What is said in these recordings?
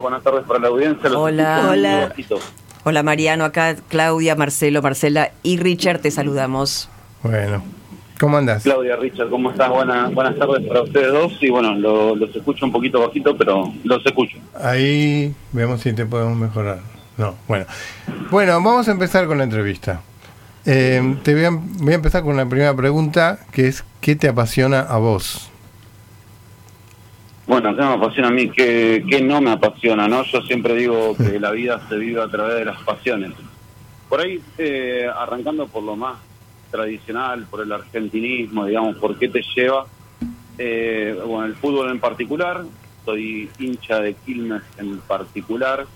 Buenas tardes para la audiencia. Hola. Hola. Hola Mariano, acá Claudia, Marcelo, Marcela y Richard, te saludamos. Bueno, ¿cómo andás? Claudia, Richard, ¿cómo estás? Buenas tardes para ustedes dos. Y bueno, los escucho un poquito bajito, pero los escucho. Ahí vemos si te podemos mejorar. No, bueno, vamos a empezar con la entrevista. Voy a empezar con la primera pregunta, que es ¿qué te apasiona a vos? Bueno, ¿qué me apasiona a mí? ¿Qué no me apasiona, no? Yo siempre digo que la vida se vive a través de las pasiones. Por ahí, arrancando por lo más tradicional, por el argentinismo, digamos, ¿por qué te lleva? Bueno, el fútbol en particular, soy hincha de Quilmes en particular,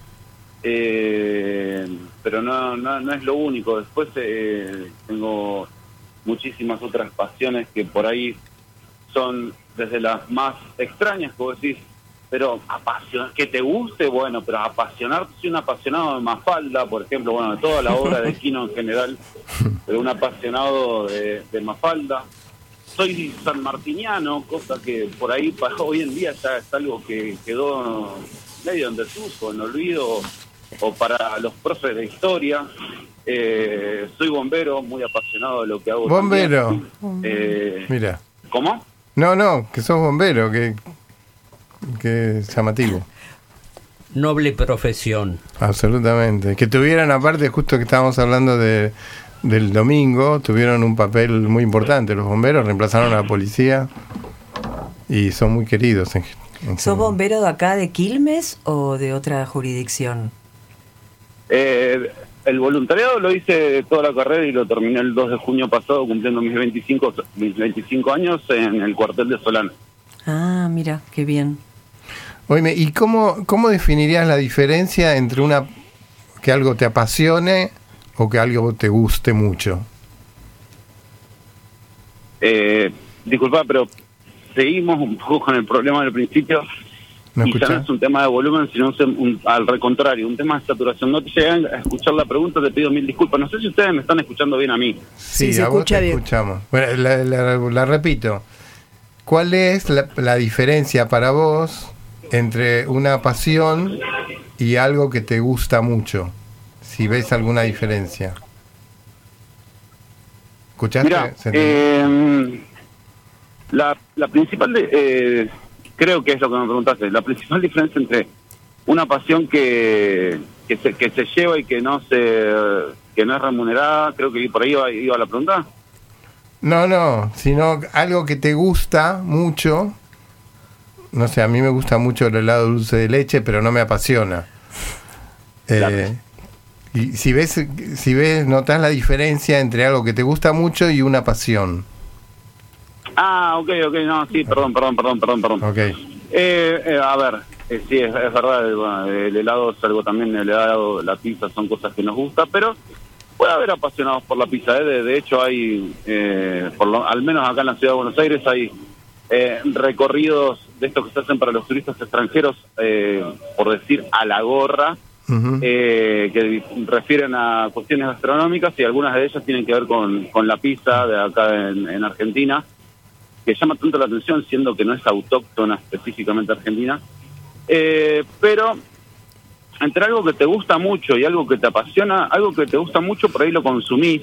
pero no es lo único. Después tengo muchísimas otras pasiones que por ahí son desde las más extrañas, como decís, pero que te guste, bueno, pero apasionarte, soy un apasionado de Mafalda, por ejemplo, bueno, de toda la obra de Quino en general, pero un apasionado de Mafalda. Soy sanmartiniano, cosa que por ahí hoy en día ya es algo que quedó medio en desuso, en olvido, o para los profes de historia. Soy bombero, muy apasionado de lo que hago. ¿Bombero? Mira. ¿Cómo? No, que sos bombero, que llamativo. Noble profesión. Absolutamente. Que tuvieran, aparte, justo que estábamos hablando del domingo, tuvieron un papel muy importante. Los bomberos reemplazaron a la policía y son muy queridos. ¿Sos bombero de acá, de Quilmes, o de otra jurisdicción? El voluntariado lo hice toda la carrera y lo terminé el 2 de junio pasado, cumpliendo mis 25 años en el cuartel de Solano. Ah, mira, qué bien. Oíme, ¿y cómo definirías la diferencia entre que algo te apasione o que algo te guste mucho? Disculpa, pero seguimos un poco con el problema del principio. Y ya no es un tema de volumen, sino al contrario, un tema de saturación. No te llegan a escuchar la pregunta, te pido mil disculpas. No sé si ustedes me están escuchando bien a mí. Sí, se a escucha vos te bien. Escuchamos. Bueno, la repito. ¿Cuál es la diferencia para vos entre una pasión y algo que te gusta mucho? Si ves alguna diferencia. ¿Escuchaste? Mira, la principal creo que es lo que me preguntaste. La principal diferencia entre una pasión que se lleva y que no es remunerada, creo que por ahí iba la pregunta. No, sino algo que te gusta mucho. No sé, a mí me gusta mucho el helado dulce de leche, pero no me apasiona. Claro. Y si ves, notás la diferencia entre algo que te gusta mucho y una pasión. Ah, ok, no, sí, perdón. Okay. A ver, sí, es verdad, bueno, el helado es algo también, el helado, la pizza son cosas que nos gusta, pero puede haber apasionados por la pizza, de hecho hay, al menos acá en la ciudad de Buenos Aires hay recorridos de estos que se hacen para los turistas extranjeros, por decir a la gorra, que refieren a cuestiones gastronómicas, y algunas de ellas tienen que ver con la pizza de acá en Argentina, que llama tanto la atención, siendo que no es autóctona específicamente argentina, pero entre algo que te gusta mucho y algo que te apasiona, algo que te gusta mucho por ahí lo consumís,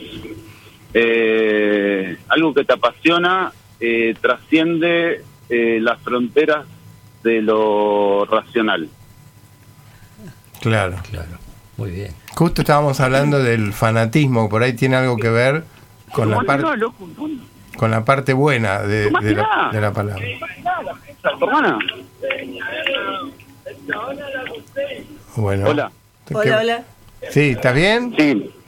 algo que te apasiona trasciende las fronteras de lo racional. Claro, Muy bien. Justo estábamos hablando del fanatismo, por ahí tiene algo que ver con la parte buena de la palabra. ¿Hermana? Bueno. Hola. Hola. Sí, ¿estás bien?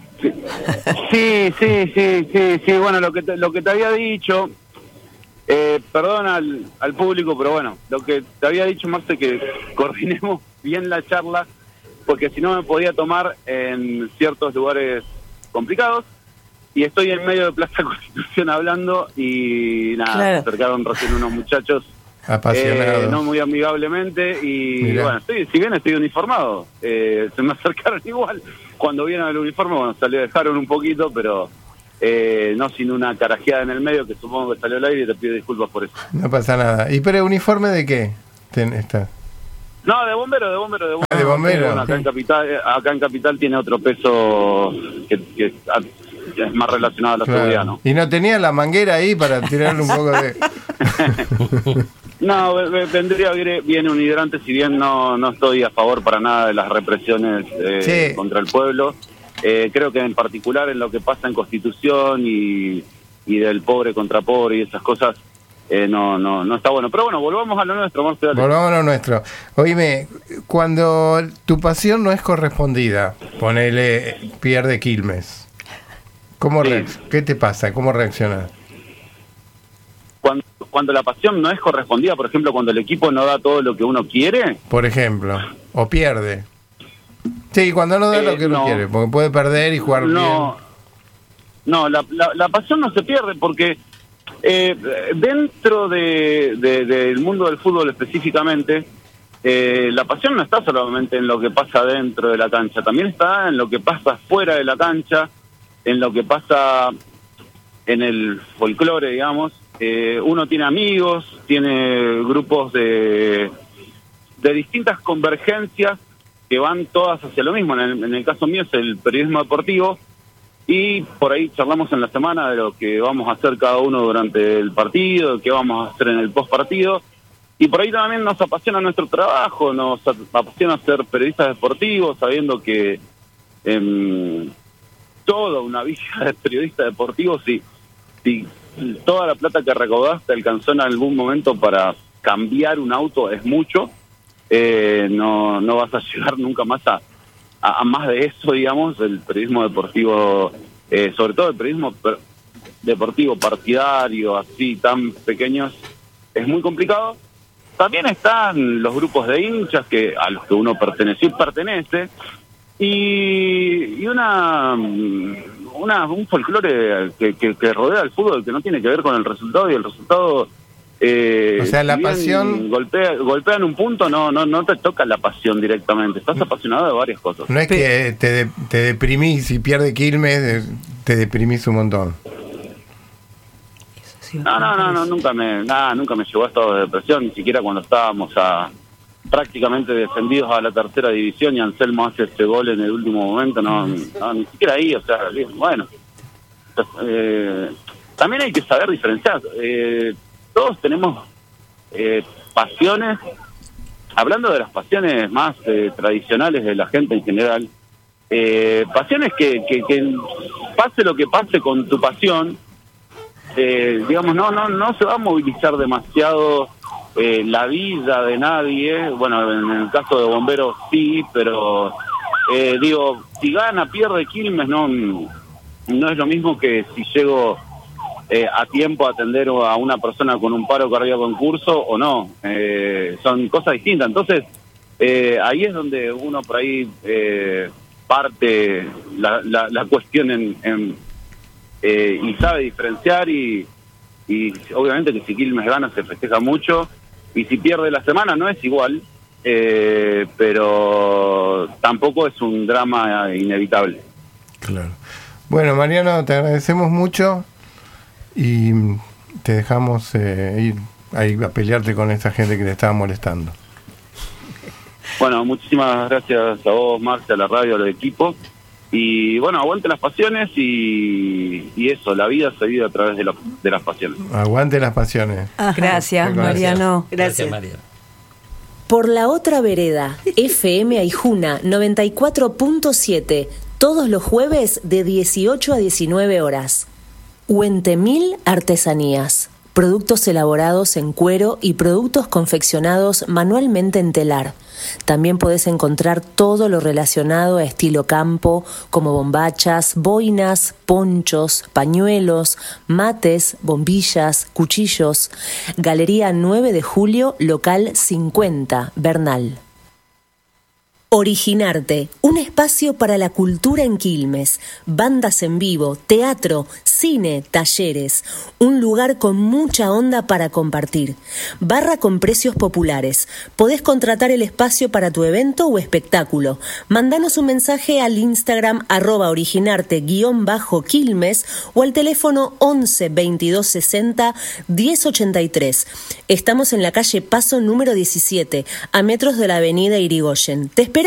Sí, bueno, lo que te había dicho, perdón al público, pero bueno, lo que te había dicho, Marce, que coordinemos bien la charla, porque si no me podía tomar en ciertos lugares complicados, y estoy en medio de Plaza Constitución hablando, y nada, Claro. se acercaron recién unos muchachos, Apasionado. no muy amigablemente, y Mirá. bueno, si bien estoy uniformado, se me acercaron igual. Cuando vieron el uniforme, bueno, se le dejaron un poquito, pero no sin una carajeada en el medio, que supongo que salió al aire, y te pido disculpas por eso. No pasa nada. ¿Y pero uniforme de qué está? No, de bombero. De bombero. Bueno, acá en Capital tiene otro peso que es más relacionado a la seguridad, ¿no? ¿Y no tenía la manguera ahí para tirarle un poco de...? No, vendría bien un hidrante, si bien no estoy a favor para nada de las represiones Sí. contra el pueblo. Creo que en particular en lo que pasa en Constitución y del pobre contra pobre y esas cosas, no está bueno. Pero bueno, volvamos a lo nuestro, Marcelo. Volvamos a lo nuestro. Oíme, cuando tu pasión no es correspondida, ponele, pierde Quilmes, Sí. ¿qué te pasa? ¿Cómo reaccionas? Cuando la pasión no es correspondida, por ejemplo, cuando el equipo no da todo lo que uno quiere. Por ejemplo, o pierde. Sí, cuando no da lo que uno quiere, porque puede perder y jugar bien. No, la pasión no se pierde porque dentro del mundo del fútbol específicamente, la pasión no está solamente en lo que pasa dentro de la cancha, también está en lo que pasa fuera de la cancha, en lo que pasa en el folclore, digamos. Uno tiene amigos, tiene grupos de distintas convergencias que van todas hacia lo mismo. En el caso mío es el periodismo deportivo, y por ahí charlamos en la semana de lo que vamos a hacer cada uno durante el partido, de qué vamos a hacer en el post partido, y por ahí también nos apasiona nuestro trabajo, nos apasiona ser periodistas deportivos, sabiendo que toda una vida de periodista deportivo, si toda la plata que recaudaste alcanzó en algún momento para cambiar un auto, es mucho. No vas a llegar nunca más a más de eso, digamos. El periodismo deportivo, sobre todo el periodismo deportivo partidario, así tan pequeños, es muy complicado. También están los grupos de hinchas a los que uno pertenece, y un folclore que rodea el fútbol, que no tiene que ver con el resultado, y el resultado, o sea, la si bien pasión golpea en un punto, no te toca la pasión directamente, estás apasionado de varias cosas. no es que te deprimís, si pierde Quilmes te deprimís un montón. No, nunca me llevó a estado de depresión, ni siquiera cuando estábamos prácticamente descendidos a la tercera división y Anselmo hace este gol en el último momento, ni siquiera ahí, o sea, bueno. También hay que saber diferenciar. Todos tenemos pasiones, hablando de las pasiones más tradicionales de la gente en general, pasiones que pase lo que pase con tu pasión, digamos, no se va a movilizar demasiado la vida de nadie. Bueno, en el caso de bomberos sí, pero digo, si gana, pierde Quilmes, no es lo mismo que si llego a tiempo a atender a una persona con un paro cardíaco en curso o no. Son cosas distintas. Entonces, ahí es donde uno por ahí parte la cuestión y sabe diferenciar, y obviamente que si Quilmes gana se festeja mucho, y si pierde la semana no es igual, pero tampoco es un drama inevitable. Claro. Bueno, Mariano, te agradecemos mucho y te dejamos ir ahí a pelearte con esa gente que te estaba molestando. Bueno, muchísimas gracias a vos, Marcia, a la radio, al equipo. Y bueno, aguante las pasiones y eso, la vida se vive a través de las pasiones. Aguante las pasiones. Gracias, Mariano. Gracias, Mariano. Por la otra vereda, FM Aijuna 94.7, todos los jueves de 18 a 19 horas. Huentemil Artesanías, productos elaborados en cuero y productos confeccionados manualmente en telar. También podés encontrar todo lo relacionado a estilo campo, como bombachas, boinas, ponchos, pañuelos, mates, bombillas, cuchillos. Galería 9 de Julio, local 50, Bernal. Originarte, un espacio para la cultura en Quilmes, bandas en vivo, teatro, cine, talleres, un lugar con mucha onda para compartir. Barra con precios populares. Podés contratar el espacio para tu evento o espectáculo. Mandanos un mensaje al Instagram @originarte_Quilmes o al teléfono 11 22 60 1083. Estamos en la calle Paso número 17, a metros de la avenida Irigoyen. Te esperamos.